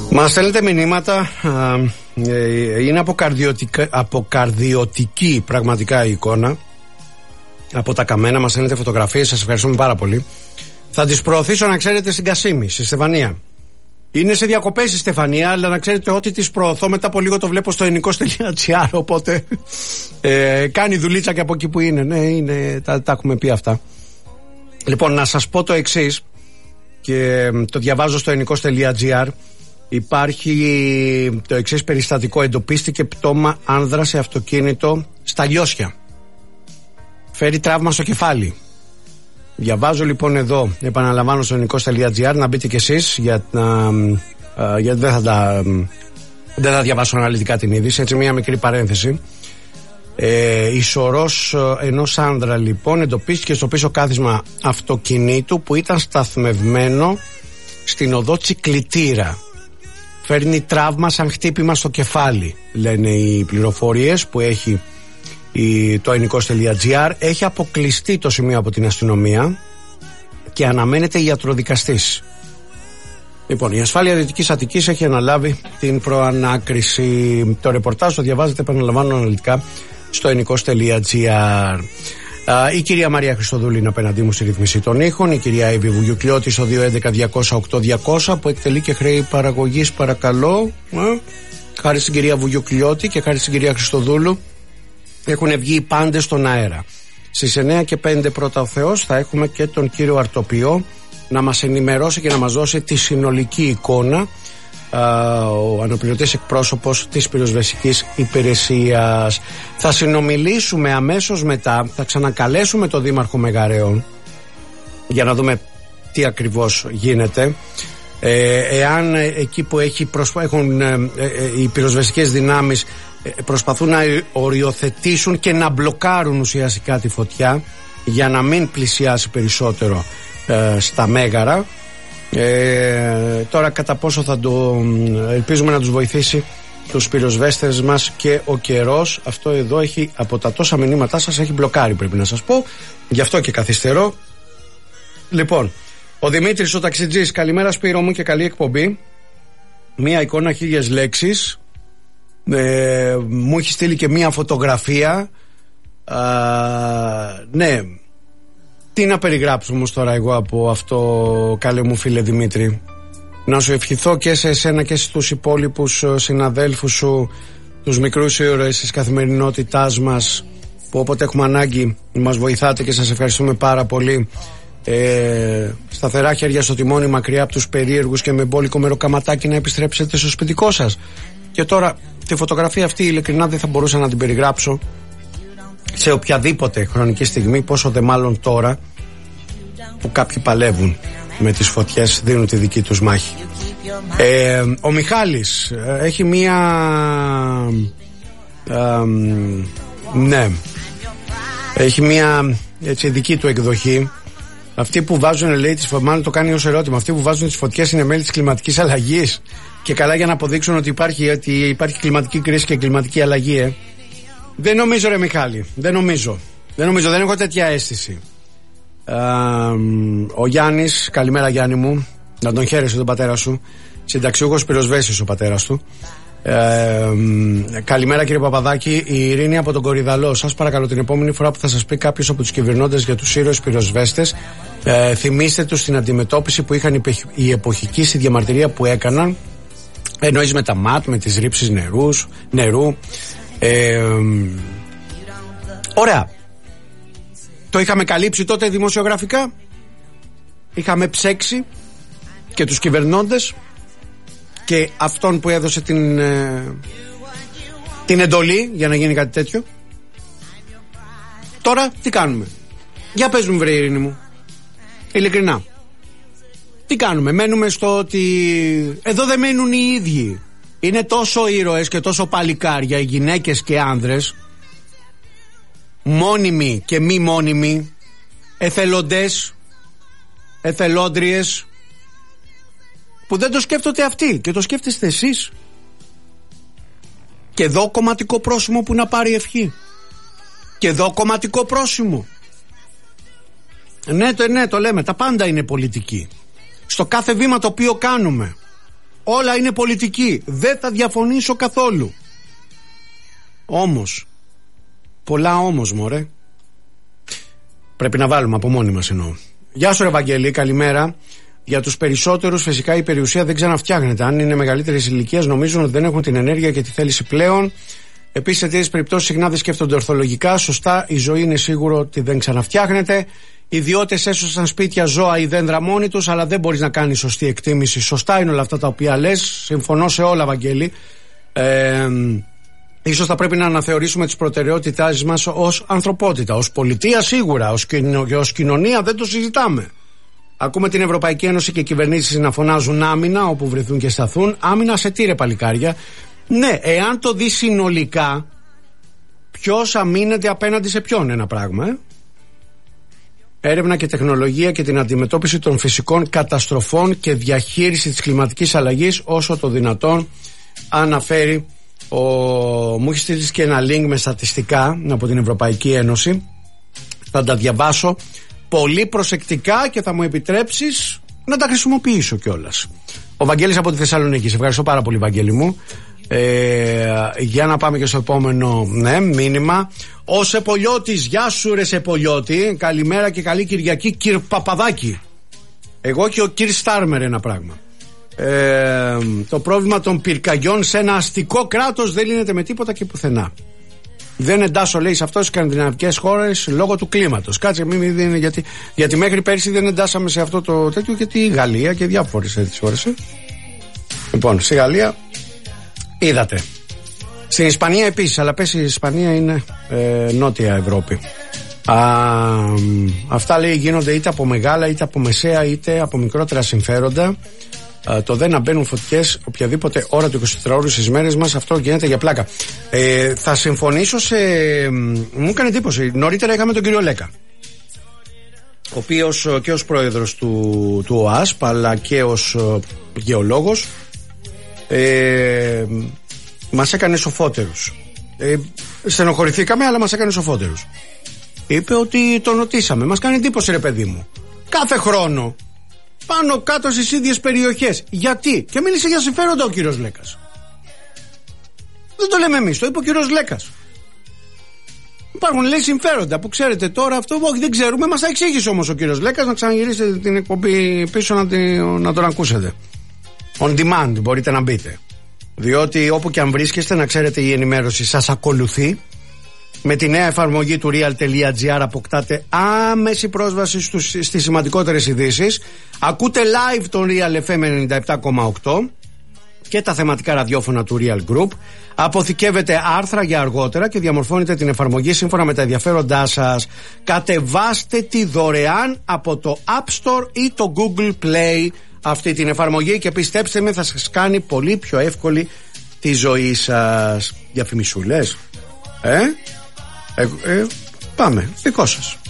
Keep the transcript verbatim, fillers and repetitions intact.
Μας στέλνετε μηνύματα, είναι αποκαρδιωτική πραγματικά η εικόνα από τα καμένα, μας στέλνετε φωτογραφίες, σας ευχαριστούμε πάρα πολύ. Θα τις προωθήσω, να ξέρετε, στην Κασίμη, στη Στεφανία. Είναι σε διακοπές η Στεφανία, αλλά να ξέρετε ότι τις προωθώ, μετά από λίγο το βλέπω στο ενικός τελεία τζι άρ, οπότε ε, κάνει δουλίτσα και από εκεί που είναι. Ναι, είναι, τα, τα έχουμε πει αυτά. Λοιπόν, να σας πω το εξής, και το διαβάζω στο ενικός τελεία τζι άρ. Υπάρχει το εξής περιστατικό: εντοπίστηκε πτώμα άνδρα σε αυτοκίνητο στα Λιώσια. Φέρει τραύμα στο κεφάλι. Διαβάζω λοιπόν εδώ, επαναλαμβάνω, στο ενικός τελεία τζι άρ, να μπείτε κι εσείς, για, uh, γιατί δεν θα, τα, δεν θα διαβάσω αναλυτικά την είδηση, έτσι μια μικρή παρένθεση. Ε, η σωρός ενός άνδρα λοιπόν εντοπίστηκε στο πίσω κάθισμα αυτοκινήτου που ήταν σταθμευμένο στην οδό Τσικλιτήρα. Φέρνει τραύμα σαν χτύπημα στο κεφάλι, λένε οι πληροφορίες που έχει η, το ενικός τελεία τζι άρ. Έχει αποκλειστεί το σημείο από την αστυνομία και αναμένεται ιατροδικαστής. Λοιπόν, η ασφάλεια Δυτικής Αττικής έχει αναλάβει την προανάκριση. Το ρεπορτάζ το διαβάζετε, επαναλαμβάνω, αναλυτικά στο ενικός τελεία τζι άρ. Η κυρία Μαρία Χριστοδούλη είναι απέναντί μου στη ρύθμιση των ήχων. Η κυρία Εύη Βουγιουκλιώτη στο δύο έντεκα διακόσια οκτώ διακόσια, που εκτελεί και χρέη παραγωγής, παρακαλώ. Χάρη στην κυρία Βουγιουκλιώτη και χάρη στην κυρία Χριστοδούλου έχουν βγει οι πάντες στον αέρα. Στις εννιά και πέντε πρώτα ο Θεός θα έχουμε και τον κύριο Αρτοπιό να μας ενημερώσει και να μας δώσει τη συνολική εικόνα, ο αναπληρωτής εκπρόσωπος της πυροσβεστικής υπηρεσίας. Θα συνομιλήσουμε αμέσως μετά, θα ξανακαλέσουμε τον Δήμαρχο Μεγαρέων για να δούμε τι ακριβώς γίνεται. Ε, εάν εκεί που έχει προσπα... έχουν ε, ε, οι πυροσβεστικές δυνάμεις ε, προσπαθούν να οριοθετήσουν και να μπλοκάρουν ουσιαστικά τη φωτιά για να μην πλησιάσει περισσότερο ε, στα Μέγαρα. Ε, τώρα κατά πόσο θα το ελπίζουμε να τους βοηθήσει τους πυροσβέστες μας και ο καιρός. Αυτό εδώ έχει, από τα τόσα μηνύματά σας, έχει μπλοκάρει, πρέπει να σας πω, γι' αυτό και καθυστερώ. Λοιπόν, ο Δημήτρης ο ταξιτζής: καλημέρα Σπύρο μου και καλή εκπομπή. Μία εικόνα, χίλιες λέξεις. ε, Μου έχει στείλει και μία φωτογραφία. Α, ναι, τι να περιγράψω όμως τώρα εγώ από αυτό, καλέ μου φίλε Δημήτρη? Να σου ευχηθώ και σε εσένα και στους υπόλοιπους συναδέλφους σου, τους μικρούς ήρωες της καθημερινότητάς μας, που όποτε έχουμε ανάγκη μας βοηθάτε και σας ευχαριστούμε πάρα πολύ. Ε, σταθερά χέρια στο τιμόνι, μακριά από τους περίεργους, και με μπόλικο μεροκαματάκι να επιστρέψετε στο σπιτικό σας. Και τώρα τη φωτογραφία αυτή ειλικρινά δεν θα μπορούσα να την περιγράψω σε οποιαδήποτε χρονική στιγμή, πόσο δε μάλλον τώρα που κάποιοι παλεύουν με τις φωτιές, δίνουν τη δική τους μάχη. Ε, ο Μιχάλης έχει μία ε, ναι έχει μία έτσι δική του εκδοχή. Αυτοί που βάζουν, λέει, τις φωτιές, μάλλον το κάνει ως ερώτημα, αυτοί που βάζουν τις φωτιές είναι μέλη της κλιματικής αλλαγής, και καλά για να αποδείξουν ότι υπάρχει, ότι υπάρχει κλιματική κρίση και κλιματική αλλαγή. ε. Δεν νομίζω, ρε Μιχάλη, δεν νομίζω. Δεν νομίζω, δεν έχω τέτοια αίσθηση. Ε, ο Γιάννης, καλημέρα Γιάννη μου, να τον χαίρεσαι τον πατέρα σου, συνταξιούχος πυροσβέστης ο πατέρας του. Ε, καλημέρα κύριε Παπαδάκη, η Ειρήνη από τον Κορυδαλό. Σας παρακαλώ, την επόμενη φορά που θα σας πει κάποιος από τους κυβερνώντες για τους ήρωες πυροσβέστες, ε, θυμίστε τους την αντιμετώπιση που είχαν οι εποχικοί στη διαμαρτυρία που έκαναν, εννοείς με τα ΜΑΤ, με τις ρήψεις νερούς, νερού. Ε, ωραία. Το είχαμε καλύψει τότε δημοσιογραφικά, είχαμε ψέξει και τους κυβερνώντες και αυτόν που έδωσε την, ε, την εντολή για να γίνει κάτι τέτοιο. Τώρα τι κάνουμε? Για πες μου βρε Ειρήνη μου, ειλικρινά, τι κάνουμε? Μένουμε στο ότι εδώ δεν μένουν οι ίδιοι. Είναι τόσο ήρωες και τόσο παλικάρια, οι γυναίκες και άνδρες, μόνιμοι και μη μόνιμοι, εθελοντές, εθελόντριες, που δεν το σκέφτονται αυτοί και το σκέφτεστε εσείς. Και εδώ κομματικό πρόσημο που να πάρει ευχή. Και εδώ κομματικό πρόσημο. Ναι, το, ναι, το λέμε, τα πάντα είναι πολιτική. Στο κάθε βήμα το οποίο κάνουμε. Όλα είναι πολιτική. Δεν θα διαφωνήσω καθόλου. Όμως, πολλά όμως, μωρέ. Πρέπει να βάλουμε από μόνοι μας εννοώ. Γεια σου ρε Βαγγέλη, καλημέρα. Για τους περισσότερους φυσικά η περιουσία δεν ξαναφτιάχνεται. Αν είναι μεγαλύτερης ηλικίας νομίζουν ότι δεν έχουν την ενέργεια και τη θέληση πλέον. Επίσης, σε τέτοιες περιπτώσεις συχνά δεν σκέφτονται ορθολογικά. Σωστά, η ζωή είναι σίγουρο ότι δεν ξαναφτιάχνεται. Οι ιδιώτες έσωσαν σπίτια, ζώα ή δέντρα μόνοι τους, αλλά δεν μπορείς να κάνεις σωστή εκτίμηση. Σωστά είναι όλα αυτά τα οποία λες. Συμφωνώ σε όλα, Βαγγέλη. Ε, ίσως θα πρέπει να αναθεωρήσουμε τις προτεραιότητάς μας ως ανθρωπότητα. Ως πολιτεία σίγουρα. Ως, κοινο, ως κοινωνία δεν το συζητάμε. Ακούμε την Ευρωπαϊκή Ένωση και οι κυβερνήσεις να φωνάζουν άμυνα όπου βρεθούν και σταθούν. Άμυνα σε τι ρε παλικάρια? Ναι, εάν το δει συνολικά, ποιος αμήνεται απέναντι σε ποιον, ένα πράγμα. Ε? Έρευνα και τεχνολογία και την αντιμετώπιση των φυσικών καταστροφών και διαχείριση της κλιματικής αλλαγής όσο το δυνατόν, αναφέρει ο... Μου έχει στείλει και ένα link με στατιστικά από την Ευρωπαϊκή Ένωση. Θα τα διαβάσω πολύ προσεκτικά και θα μου επιτρέψεις να τα χρησιμοποιήσω κιόλας. Ο Βαγγέλης από τη Θεσσαλονίκη. Σε ευχαριστώ πάρα πολύ, Βαγγέλη μου. Ε, για να πάμε και στο επόμενο ναι, μήνυμα. Ο Σεπολιώτης, γεια σου ρε Σεπολιώτη. Καλημέρα και καλή Κυριακή, κυρ Παπαδάκη. Εγώ και ο κυρ Στάρμερ, ένα πράγμα. Ε, το πρόβλημα των πυρκαγιών σε ένα αστικό κράτος δεν λύνεται με τίποτα και πουθενά. Δεν εντάσσω, λέει, σε αυτό τις σκανδιναβικές χώρες λόγω του κλίματος. Κάτσε, μην μη δίνει, γιατί, γιατί μέχρι πέρσι δεν εντάσσαμε σε αυτό το τέτοιο, γιατί η Γαλλία και διάφορες έτσι χώρες. Ε. Λοιπόν, στη Γαλλία είδατε. Στην Ισπανία επίσης, αλλά πες η Ισπανία είναι ε, νότια Ευρώπη. Α, αυτά, λέει, γίνονται είτε από μεγάλα είτε από μεσαία είτε από μικρότερα συμφέροντα. Uh, το δεν να μπαίνουν φωτιές οποιαδήποτε ώρα του εικοσιτετράωρου στις μέρες μας, αυτό γίνεται για πλάκα. Ε, θα συμφωνήσω σε... Μου έκανε εντύπωση. Νωρίτερα είχαμε τον κύριο Λέκα, ο οποίος και ως πρόεδρος του, του ΟΑΣΠ αλλά και ως uh, γεωλόγος ε, μας έκανε σοφότερους. Ε, στενοχωρηθήκαμε, αλλά μας έκανε σοφότερους. Είπε ότι τον ρωτήσαμε. Μας κάνει εντύπωση, ρε παιδί μου. Κάθε χρόνο πάνω κάτω στις ίδιες περιοχές. Γιατί? Και μίλησε για συμφέροντα ο κύριος Λέκας. Δεν το λέμε εμείς, το είπε ο κύριος Λέκας. Υπάρχουν, λέει, συμφέροντα που ξέρετε τώρα αυτό. Όχι, δεν ξέρουμε. Μας τα εξήγησε όμως ο κύριος Λέκας. Να ξαναγυρίσετε την εκπομπή πίσω να, την, να τον ακούσετε. On demand μπορείτε να μπείτε. Διότι όπου και αν βρίσκεστε, να ξέρετε, η ενημέρωση σας ακολουθεί. Με τη νέα εφαρμογή του real.gr αποκτάτε άμεση πρόσβαση στους, στις σημαντικότερες ειδήσεις. Ακούτε live τον Real εφ εμ ενενήντα επτά κόμμα οκτώ και τα θεματικά ραδιόφωνα του Real Group. Αποθηκεύετε άρθρα για αργότερα και διαμορφώνετε την εφαρμογή σύμφωνα με τα ενδιαφέροντά σας. Κατεβάστε τη δωρεάν από το App Store ή το Google Play αυτή την εφαρμογή και πιστέψτε με, θα σας κάνει πολύ πιο εύκολη τη ζωή σας. Διαφημισούλες. Ε? Ε, ε, πάμε, δικό σας.